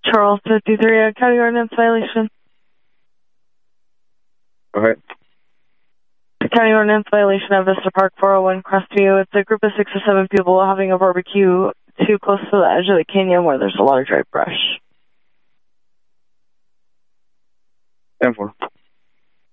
Charles 53, a county ordinance violation. Go ahead. County ordinance violation of Vista Park 401 Crestview. It's a group of 6 or 7 people having a barbecue too close to the edge of the canyon where there's a lot of dry brush. 10-4.